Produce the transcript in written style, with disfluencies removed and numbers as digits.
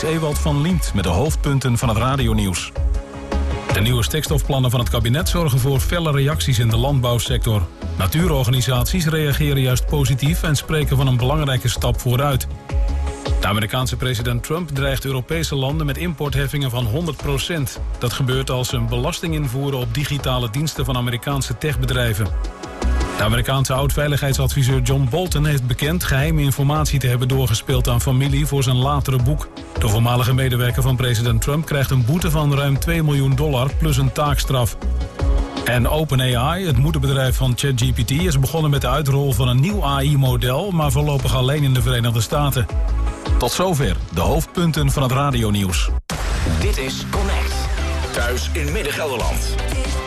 is Ewald van Liemt met de hoofdpunten van het radionieuws. De nieuwe stikstofplannen van het kabinet zorgen voor felle reacties in de landbouwsector. Natuurorganisaties reageren juist positief en spreken van een belangrijke stap vooruit. De Amerikaanse president Trump dreigt Europese landen met importheffingen van 100%. Dat gebeurt als ze een belasting invoeren op digitale diensten van Amerikaanse techbedrijven. De Amerikaanse oud-veiligheidsadviseur John Bolton heeft bekend geheime informatie te hebben doorgespeeld aan familie voor zijn latere boek. De voormalige medewerker van president Trump krijgt een boete van ruim $2 miljoen plus een taakstraf. En OpenAI, het moederbedrijf van ChatGPT, is begonnen met de uitrol van een nieuw AI-model, maar voorlopig alleen in de Verenigde Staten. Tot zover de hoofdpunten van het radionieuws. Dit is Connect. Thuis in Midden-Gelderland.